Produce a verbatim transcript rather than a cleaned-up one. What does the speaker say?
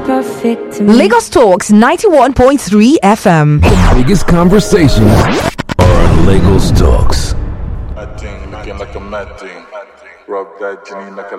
perfect to me. Lagos Talks ninety-one point three F M. The biggest conversations are on Lagos Talks. Looking like a mad thing. Rub that Jenny like a